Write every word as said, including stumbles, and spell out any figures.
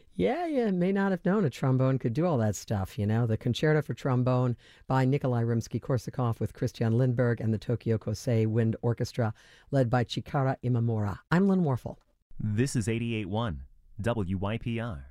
Yeah, you may not have known a trombone could do all that stuff, you know. The Concerto for Trombone by Nikolai Rimsky-Korsakov with Christian Lindberg and the Tokyo Kosei Wind Orchestra, led by Chikara Imamura. I'm Lynn Warfel. This is eighty-eight point one W Y P R.